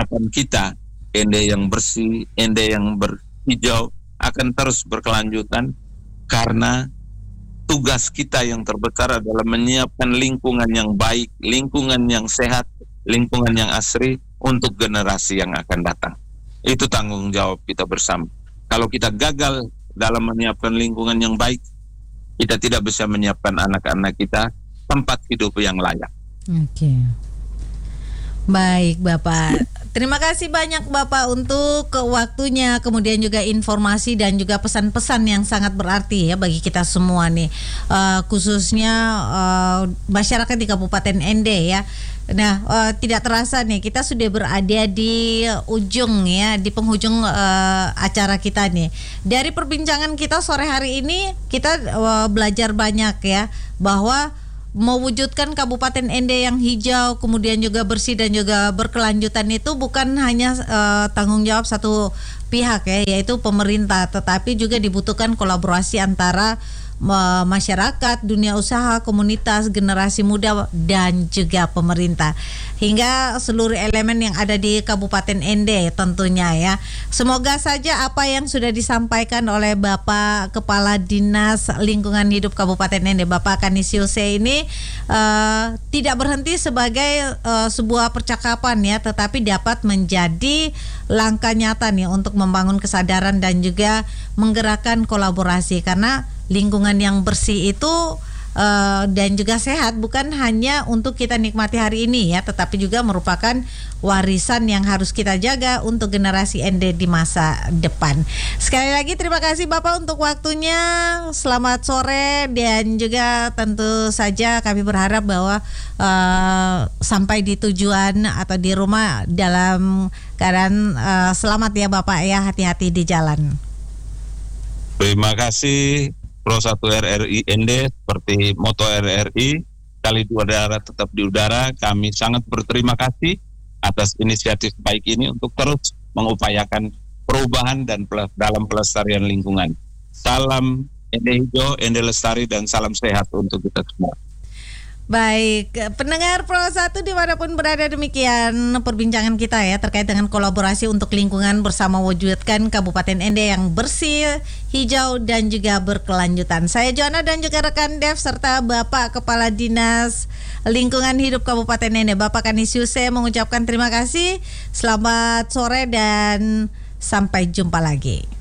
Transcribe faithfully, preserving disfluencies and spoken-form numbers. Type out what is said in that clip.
harapan kita Ende yang bersih, Ende yang berhijau akan terus berkelanjutan karena tugas kita yang terbesar adalah menyiapkan lingkungan yang baik, lingkungan yang sehat, lingkungan yang asri untuk generasi yang akan datang. Itu tanggung jawab kita bersama. Kalau kita gagal dalam menyiapkan lingkungan yang baik, kita tidak bisa menyiapkan anak-anak kita tempat hidup yang layak. Oke. Baik Bapak, terima kasih banyak Bapak untuk waktunya, kemudian juga informasi dan juga pesan-pesan yang sangat berarti ya bagi kita semua nih, uh, khususnya uh, masyarakat di Kabupaten Ende ya. Nah, uh, tidak terasa nih kita sudah berada di ujung ya, di penghujung uh, acara kita nih. Dari perbincangan kita sore hari ini kita uh, belajar banyak ya, bahwa mewujudkan Kabupaten Ende yang hijau, kemudian juga bersih dan juga berkelanjutan itu bukan hanya uh, tanggung jawab satu pihak ya, yaitu pemerintah, tetapi juga dibutuhkan kolaborasi antara uh, masyarakat, dunia usaha, komunitas, generasi muda dan juga pemerintah, hingga seluruh elemen yang ada di Kabupaten Ende tentunya ya. Semoga saja apa yang sudah disampaikan oleh Bapak Kepala Dinas Lingkungan Hidup Kabupaten Ende, Bapak Kanisiuse ini uh, tidak berhenti sebagai uh, sebuah percakapan ya, tetapi dapat menjadi langkah nyata nih untuk membangun kesadaran dan juga menggerakkan kolaborasi, karena lingkungan yang bersih itu Uh, dan juga sehat bukan hanya untuk kita nikmati hari ini ya, tetapi juga merupakan warisan yang harus kita jaga untuk generasi Ende di masa depan. Sekali lagi terima kasih Bapak untuk waktunya. Selamat sore, dan juga tentu saja kami berharap bahwa uh, sampai di tujuan atau di rumah dalam keadaan uh, selamat ya Bapak ya, hati-hati di jalan. Terima kasih Pro satu R R I Ende, seperti moto R R I, kali dua darat tetap di udara. Kami sangat berterima kasih atas inisiatif baik ini untuk terus mengupayakan perubahan dan pel- dalam pelestarian lingkungan. Salam Ende hijau, Ende lestari, dan salam sehat untuk kita semua. Baik, pendengar Pro satu dimanapun berada, demikian perbincangan kita ya terkait dengan kolaborasi untuk lingkungan bersama wujudkan Kabupaten Ende yang bersih, hijau dan juga berkelanjutan. Saya Joanna dan juga rekan Dev serta Bapak Kepala Dinas Lingkungan Hidup Kabupaten Ende, Bapak Kanisiuse, mengucapkan terima kasih. Selamat sore dan sampai jumpa lagi.